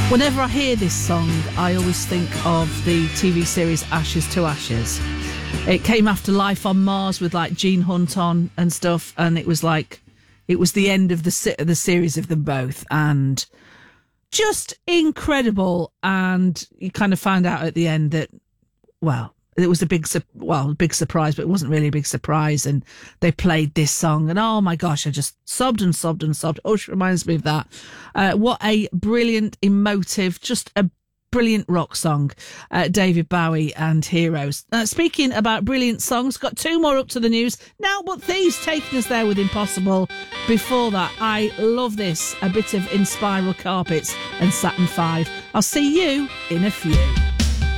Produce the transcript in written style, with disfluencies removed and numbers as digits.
Whenever I hear this song, I always think of the TV series Ashes to Ashes. It came after Life on Mars with like Gene Hunt on and stuff, and it was the end of the series of them both, and just incredible. And you kind of find out at the end that, well, it was a big surprise, but it wasn't really a big surprise. And they played this song, and oh my gosh, I just sobbed and sobbed and sobbed. Ush reminds me of that. What a brilliant, emotive, just a brilliant rock song. David Bowie and Heroes. Speaking about brilliant songs, got two more up to the news now, but Thieves taking us there with Impossible. Before that, I love this, a bit of In Spiral Carpets and Saturn 5. I'll see you in a few.